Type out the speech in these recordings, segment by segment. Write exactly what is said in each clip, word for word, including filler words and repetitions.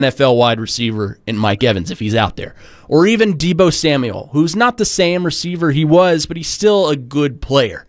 F L wide receiver in Mike Evans if he's out there. Or even Deebo Samuel, who's not the same receiver he was, but he's still a good player.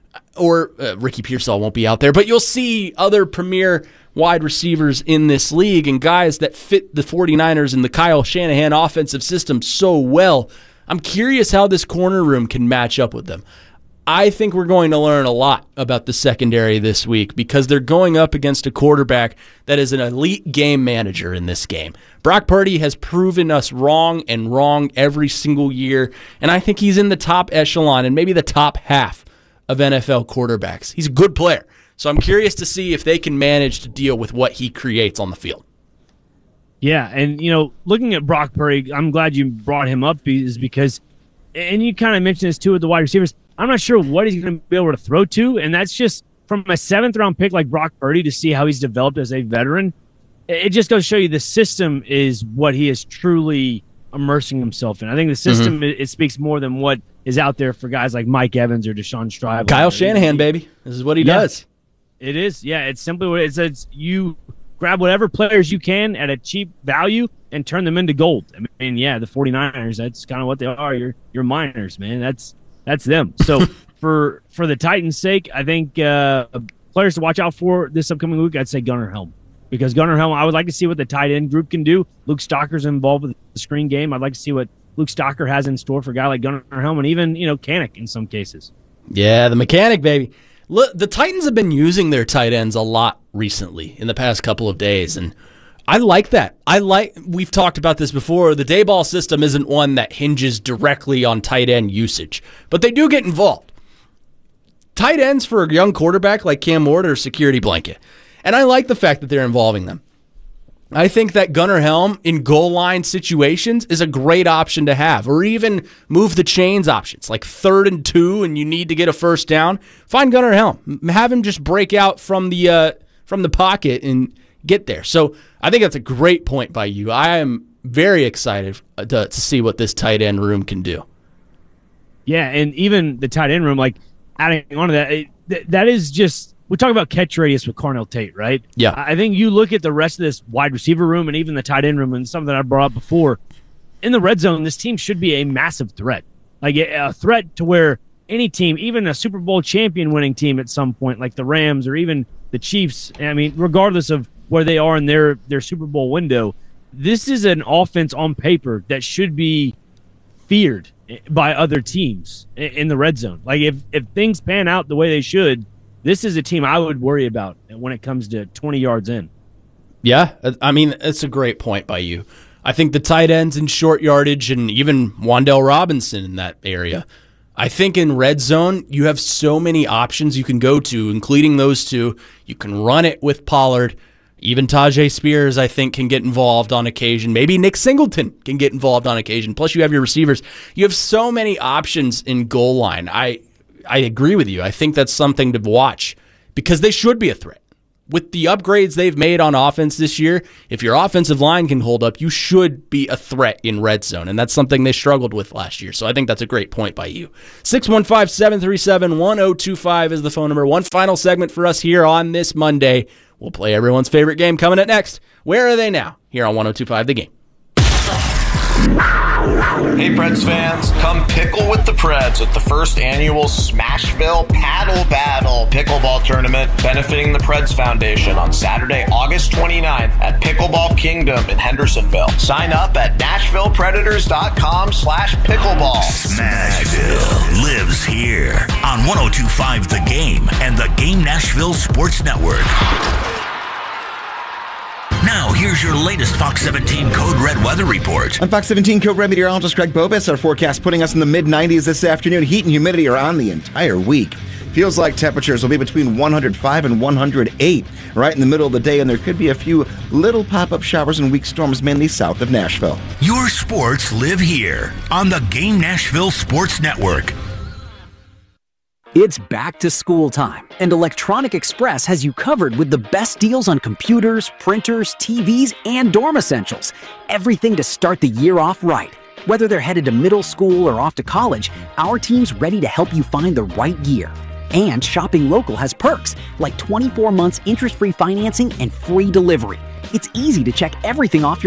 Or uh, Ricky Pearsall won't be out there, but you'll see other premier wide receivers in this league and guys that fit the 49ers and the Kyle Shanahan offensive system so well. I'm curious how this corner room can match up with them. I think we're going to learn a lot about the secondary this week because they're going up against a quarterback that is an elite game manager in this game. Brock Purdy has proven us wrong and wrong every single year, and I think he's in the top echelon and maybe the top half of N F L quarterbacks. He's a good player, so I'm curious to see if they can manage to deal with what he creates on the field. Yeah, and, you know, looking at Brock Purdy, I'm glad you brought him up is because, and you kind of mentioned this too with the wide receivers, I'm not sure what he's going to be able to throw to, and that's just from a seventh-round pick like Brock Purdy to see how he's developed as a veteran. It just goes to show you the system is what he is truly immersing himself in. I think the system, mm-hmm. it, it speaks more than what is out there for guys like Mike Evans or Deshaun Stryvel. Kyle Shanahan, baby. This is what he yeah, does. It is. Yeah, it's simply what it is. It's you grab whatever players you can at a cheap value and turn them into gold. I mean, yeah, the 49ers, that's kind of what they are. You're, you're miners, man. That's That's them. So for for the Titans' sake, I think uh, players to watch out for this upcoming week, I'd say Gunnar Helm. Because Gunnar Helm, I would like to see what the tight end group can do. Luke Stocker's involved with the screen game. I'd like to see what Luke Stocker has in store for a guy like Gunnar Helm and even, you know, Kanik in some cases. Yeah, the mechanic, baby. Look, the Titans have been using their tight ends a lot recently in the past couple of days, and I like that. I like. We've talked about this before. The Dayball system isn't one that hinges directly on tight end usage, but they do get involved. Tight ends for a young quarterback like Cam Ward are a security blanket, and I like the fact that they're involving them. I think that Gunnar Helm in goal line situations is a great option to have, or even move the chains options, like third and two, and you need to get a first down. Find Gunnar Helm, have him just break out from the uh, from the pocket and get there. So I think that's a great point by you. I am very excited to, to see what this tight end room can do. Yeah, and even the tight end room, like adding on to that, it, th- that is just, we talk about catch radius with Carnell Tate, right? Yeah. I think you look at the rest of this wide receiver room and even the tight end room and something that I brought up before. In the red zone, this team should be a massive threat. Like a, a threat to where any team, even a Super Bowl champion winning team at some point, like the Rams or even the Chiefs, I mean, regardless of where they are in their, their Super Bowl window, this is an offense on paper that should be feared by other teams in the red zone. Like if, if things pan out the way they should, this is a team I would worry about when it comes to twenty yards in. Yeah, I mean, it's a great point by you. I think the tight ends in short yardage and even Wan'Dale Robinson in that area. I think in red zone, you have so many options you can go to, including those two. You can run it with Pollard. Even Tajay Spears, I think, can get involved on occasion. Maybe Nick Singleton can get involved on occasion. Plus, you have your receivers. You have so many options in goal line. I I agree with you. I think that's something to watch because they should be a threat. With the upgrades they've made on offense this year, if your offensive line can hold up, you should be a threat in red zone, and that's something they struggled with last year. So I think that's a great point by you. six one five, seven three seven, one zero two five is the phone number. One final segment for us here on this Monday. We'll play everyone's favorite game coming up next. Where are they now? Here on one oh two five The Game. Hey Preds fans, come pickle with the Preds at the first annual Smashville Paddle Battle Pickleball Tournament benefiting the Preds Foundation on Saturday, August twenty-ninth at Pickleball Kingdom in Hendersonville. Sign up at NashvillePredators.com slash pickleball. Smashville lives here on one oh two five The Game and the Game Nashville Sports Network. Now, here's your latest Fox seventeen Code Red weather report. On Fox seventeen Code Red meteorologist Greg Bobus, our forecast putting us in the mid nineties this afternoon. Heat and humidity are on the entire week. Feels like temperatures will be between one hundred five and one hundred eight right in the middle of the day, and there could be a few little pop-up showers and weak storms mainly south of Nashville. Your sports live here on the Game Nashville Sports Network. It's back to school time, and Electronic Express has you covered with the best deals on computers, printers, T Vs, and dorm essentials. Everything to start the year off right. Whether they're headed to middle school or off to college, our team's ready to help you find the right gear. And shopping local has perks, like twenty-four months interest-free financing and free delivery. It's easy to check everything off your